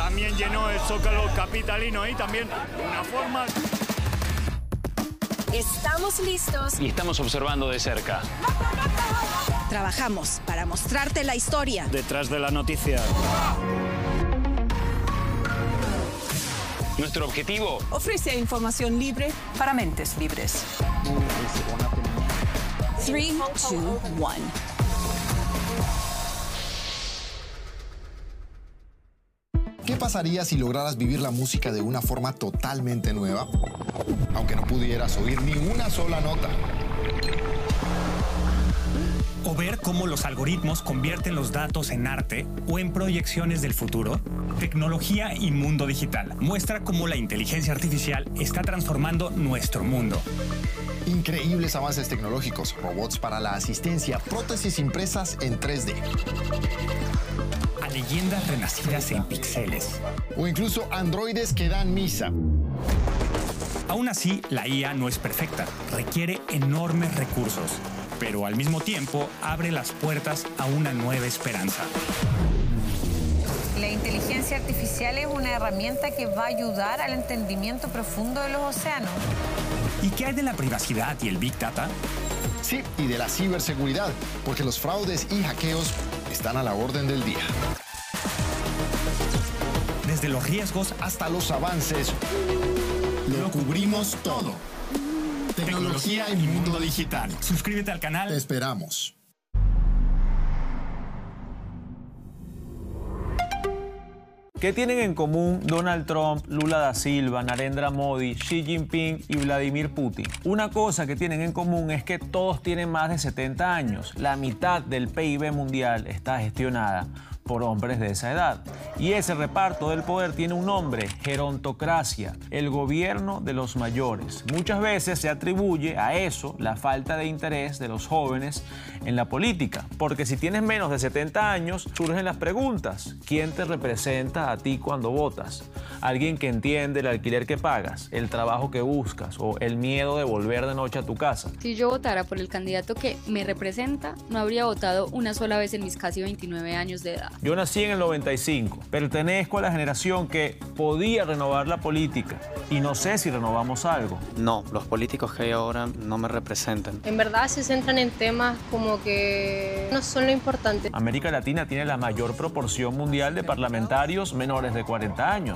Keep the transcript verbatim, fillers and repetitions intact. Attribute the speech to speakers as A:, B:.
A: también llenó el Zócalo capitalino y también una forma...
B: Estamos listos.
C: Y estamos observando de cerca.
B: Trabajamos para mostrarte la historia.
A: Detrás de la noticia.
C: Nuestro objetivo...
D: ofrece información libre para mentes libres.
B: tres, dos, uno.
E: ¿Qué pasaría si lograras vivir la música de una forma totalmente nueva? Aunque no pudieras oír ni una sola nota.
F: O ver cómo los algoritmos convierten los datos en arte o en proyecciones del futuro. Tecnología y mundo digital muestra cómo la inteligencia artificial está transformando nuestro mundo.
E: Increíbles avances tecnológicos, robots para la asistencia, prótesis impresas en tres D.
F: A leyendas renacidas en píxeles.
E: O incluso androides que dan misa.
F: Aún así, la I A no es perfecta, requiere enormes recursos, pero al mismo tiempo abre las puertas a una nueva esperanza.
G: La inteligencia artificial es una herramienta que va a ayudar al entendimiento profundo de los océanos.
F: ¿Y qué hay de la privacidad y el Big Data?
E: Sí, y de la ciberseguridad, porque los fraudes y hackeos están a la orden del día.
F: Desde los riesgos
E: hasta los avances, lo cubrimos todo. Tecnología y mundo digital.
F: Suscríbete al canal.
E: Te esperamos.
H: ¿Qué tienen en común Donald Trump, Lula da Silva, Narendra Modi, Xi Jinping y Vladimir Putin? Una cosa que tienen en común es que todos tienen más de setenta años. La mitad del P I B mundial está gestionada por hombres de esa edad. Y ese reparto del poder tiene un nombre: gerontocracia, el gobierno de los mayores. Muchas veces se atribuye a eso la falta de interés de los jóvenes en la política, porque si tienes menos de setenta años, surgen las preguntas: ¿quién te representa a ti cuando votas? ¿Alguien que entiende el alquiler que pagas, el trabajo que buscas o el miedo de volver de noche a tu casa?
I: Si yo votara por el candidato que me representa, no habría votado una sola vez en mis casi veintinueve años de edad.
H: Yo nací en el noventa y cinco, pertenezco a la generación que podía renovar la política y no sé si renovamos algo.
J: No, los políticos que hay ahora no me representan.
K: En verdad se centran en temas como que no son lo importante.
H: América Latina tiene la mayor proporción mundial de parlamentarios menores de cuarenta años.